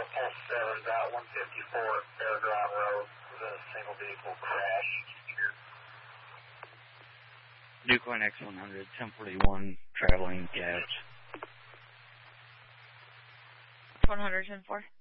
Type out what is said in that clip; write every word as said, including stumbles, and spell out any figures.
Pulse seven, dot one fifty-four, Fairground Road, with a single vehicle crash here. Nuclear X one hundred, ten forty-one, traveling gas. one hundred, ten four.